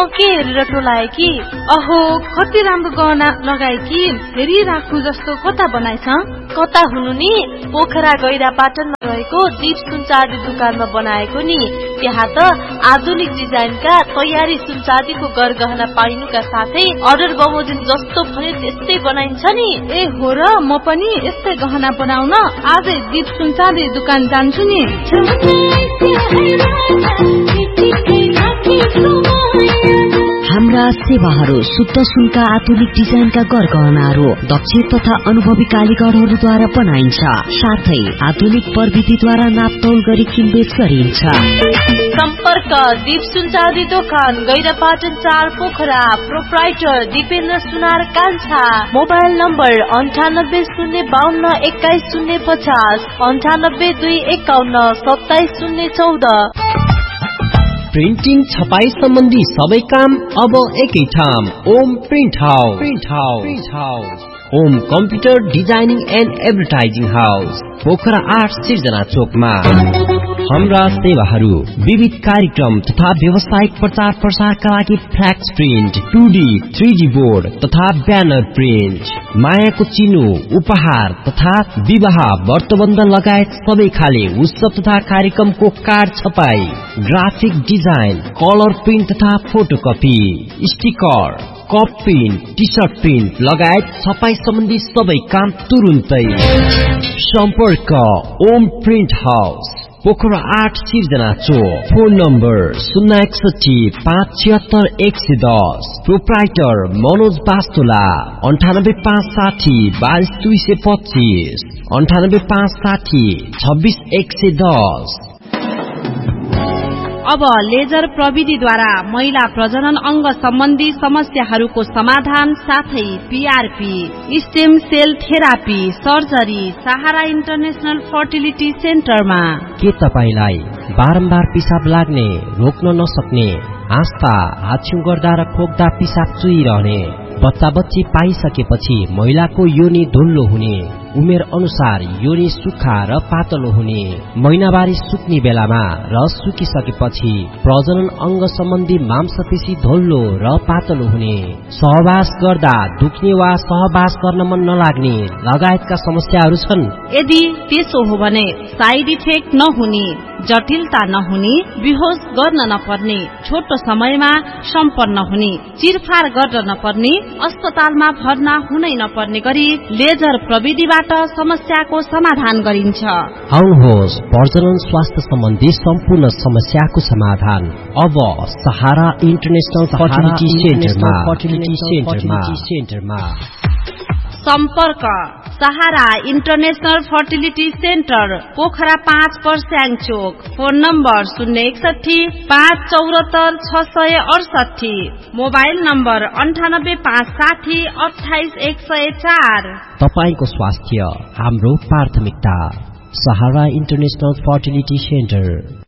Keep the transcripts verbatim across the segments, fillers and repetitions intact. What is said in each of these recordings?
तँ के हेरेर टोलाए कि? अहो कति राम्रो गहना लगाए कि, हेरी राख्नु जस्तो कता बनाइछ? कता हुनु नि, पोखरा गैरा पाटनमा रहेको दीप सुनचाँदी दुकानमा बनाएको नि। त्यहाँ त आधुनिक डिजाइनका तयारी सुनचाँदीको गरगहना पाइनुका साथै अर्डर बमोजिम जस्तो भने त्यस्तै बनाइन्छ नि। ए हो र, म पनि यस्तै गहना बनाउन आजै दीप सुनचाँदी दुकान जान्छु नि। हाम्रा सेवाहरू शुद्ध सुनका आधुनिक डिजाइनका गरगहनाहरू दक्ष तथा अनुभवी कारीगरहरूद्वारा बनाइन्छ। साथै आधुनिक प्रविधिद्वारा नापतोल गरी किनबेच गरिन्छ। सम्पर्क दीप सुनचाँदी दोकान गैरापाटन चार पोखरा। प्रोप्राइटर दिपेन्द्र सुनार कान्छा। मोबाइल नम्बर अन्ठानब्बे शून्य बाहन्न एक्काइस शून्य पचास अन्ठानब्बे दुई एकाउन्न सत्ताइस शून्य चौध। प्रिन्टिङ छपाई सम्बन्धी सबै काम अब एकै ठाउँ, Om print house. Print house Om computer designing and advertising house, Pokhara आठ सिर्जना चोकमा। हाम्रा सेवाहरू विविध कार्यक्रम तथा व्यावसायिक प्रचार प्रसारका लागि फ्ल्याक्स print, two D, three D board तथा ब्यानर प्रिन्ट, मायाको चिनो, उपहार तथा विवाह व्रतबन्ध लगायत सबै खाले उत्सव तथा कार्यक्रमको कार्ड छपाई, ग्राफिक डिजाइन, कलर प्रिन्ट तथा photocopy, sticker, cup print, T short print लगायत छपाई सम्बन्धी सबै काम तुरुन्तै। सम्पर्क ओम प्रिन्ट हाउस, पोखरा आठ सिर्जना चोक। फोन नम्बर शून्य एकसठी पाँच छिहत्तर एक सय दस। प्रोप्राइटर मनोज बास्तोला। अन्ठानब्बे पाँच साठी बाइस दुई सय पच्चीस अन्ठानब्बे पाँच साठी छब्बीस एक सय दस। अब लेजर प्रविधिद्वारा महिला प्रजनन अंग सम्बन्धी समस्याहरूको समाधान साथै PRP, stem sale therapy, surgery सहारा इन्टरनेशनल फर्टिलिटी सेन्टरमा। के तपाईलाई बारम्बार पिसाब लाग्ने, रोक्न नसक्ने, आस्था हाछ्यौं गर्दा र खोक्दा पिसाब चुइरहने, बच्चा बच्ची पाइसकेपछि महिलाको योनि धुल्लो हुने, उमेर अनुसार योनि सुक्खा र पातलो हुने, महिनावारी सुक्ने बेलामा र सुकिसकेपछि प्रजनन अंग सम्बन्धी मांसपेशी धोल्लो र पातलो हुने, सहवास गर्दा दुख्ने वा सहवास गर्न मन नलाग्ने लगायतका समस्याहरू छन्। यदि त्यसो हो भने साइड इफेक्ट नहुने, जटिलता नहुने, बेहोस गर्न नपर्ने, छोटो समयमा सम्पन्न हुने, चिरफार गर्न नपर्ने, अस्पतालमा भर्ना हुनै नपर्ने गरी लेजर प्रविधिबाट समस्याको समाधान गरिन्छ। आउनुहोस्, प्रजनन स्वास्थ्य सम्बन्धी सम्पूर्ण समस्याको समाधान अब सहारा इन्टरनेशनल फर्टिलिटी सेन्टरमा। सम्पर्क सहारा इन्टरनेशनल फर्टिलिटी सेन्टर, पोखरा पाँच पर्स्याङ चोक। फोन नम्बर शून्य एकसठी पाँच चौरात्तर छ सय अडसठी। मोबाइल नम्बर अन्ठानब्बे पाँच साठी अठाइस एक सय चार। तपाईको स्वास्थ्य हाम्रो प्राथमिकता। सहारा इन्टरनेशनल फर्टिलिटी सेन्टर।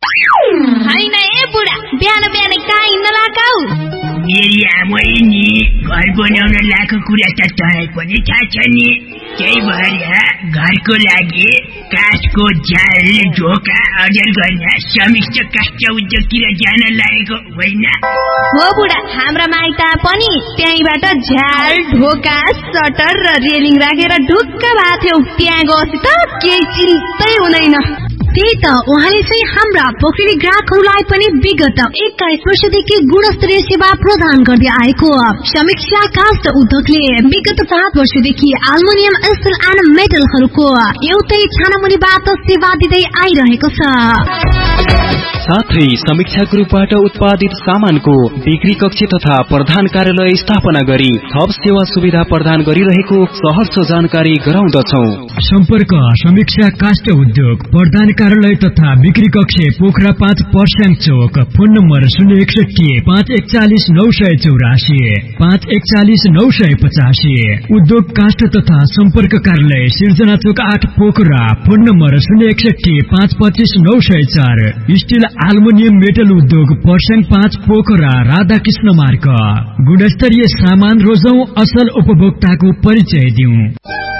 हैन ए बुढा, बिहान बिहान कहाँ हिँड्न लगाऊ? मेरी आमै नि घर बनाउन लाएको कुरा त तँलाई पनि थाहा छ नि। त्यही भएर घरको लागि काठको जाल ढोका अर्डर गर्न समिष्ट काष्ठ उद्योगतिर जान लागेको होइन? हो बुढा, हाम्रा माइत पनि त्यहीबाट झ्याल ढोका सटर र रेलिङ राखेर ढुक्क भएको थियो। त्यहाँ गएपछि त केही चिन्तै हुँदैन। त्यही त उहाँले चाहिँ हाम्रा पोखरी ग्राहकहरूलाई पनि विगत एक्काइस वर्षदेखि गुणस्तरीय सेवा प्रदान गर्दै आएको समीक्षा काष्ठ उद्योगले विगत सात वर्षदेखि एल्युमिनियम स्टिल एन्ड मेटलहरूको एउटै छानामुनिबाट सेवा दिँदै आइरहेको छ। साथै समीक्षा ग्रुपबाट उत्पादित सामानको बिक्री कक्ष तथा प्रधान कार्यालय स्थापना गरी थप सेवा सुविधा प्रदान गरिरहेको सहर्ष जानकारी गराउँदछौं। सम्पर्क समीक्षा काष्ठ उद्योग, प्रधान कार्यालय तथा बिक्री कक्ष, पोखरा पाँच पर्स्याङ चोक। फोन नम्बर शून्य एकसठी पाँच एकचालिस नौ सय चौरासी पाँच एकचालिस नौ सय पचासी। उद्योग काष्ठ तथा सम्पर्क कार्यालय सिर्जना चोक आठ पोखरा। फोन नम्बर शून्य एकसठी पाँच पच्चिस नौ सय चार। स्टिल एल्युमिनियम मेटल उद्योग पर्स्याङ पाँच पोखरा, राधाकृष्ण मार्ग। गुणस्तरीय सामान रोजौं, असल उपभोक्ताको परिचय दिउँ।